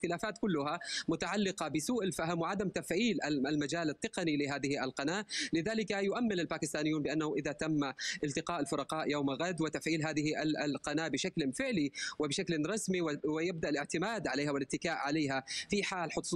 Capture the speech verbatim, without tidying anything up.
الاختلافات كلها متعلقة بسوء الفهم وعدم تفعيل المجال التقني لهذه القناة. لذلك يؤمل الباكستانيون بأنه إذا تم التقاء الفرقاء يوم غد وتفعيل هذه القناة بشكل فعلي وبشكل رسمي ويبدأ الاعتماد عليها والاتكاء عليها في حال